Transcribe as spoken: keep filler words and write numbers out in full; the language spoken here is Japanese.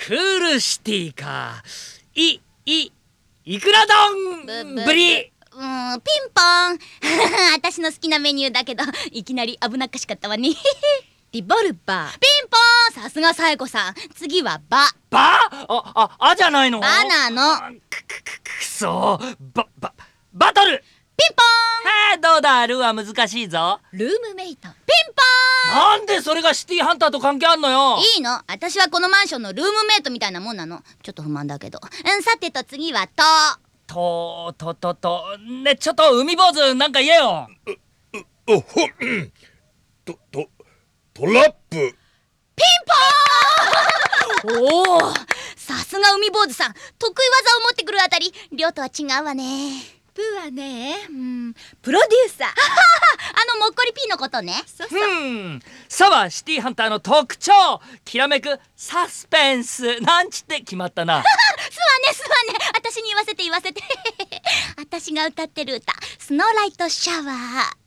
クールシティか。い、い、いくら丼ぶり。 うーん、ピンポン私の好きなメニューだけど、いきなり危なっかしかったわねリボルバー。ピンポン、さすがサエコさん。次はバ。 バ？あ、あ、あじゃないの？ バなの。 く、く、く、くそ。バ、バ、バトル。 ピンポン。はあ、どうだ、ルーは難しいぞ。 ルームメイト。ピンポン。なんでそれがシティハンターと関係あんのよ。 いいの、私はこのマンションのルームメイトみたいなもんなの。ちょっと不満だけど。うん、さてと次はと。 と、と、と、と、ね、ちょっと海坊主なんか言えよ。 う、う、ほ、と、と、トラップ。 ピンポーンおお、さすが海坊主さん。得意技を持ってくるあたり、亮とは違うわね。 プーはね、うん、プロデューサーあのもっこりピーのことね。 そうそう。 うんさはシティハンターの特徴、きらめくサスペンスなんちって決まったなすわねすわね、私に言わせて言わせて私が歌ってる歌、スノーライトシャワー。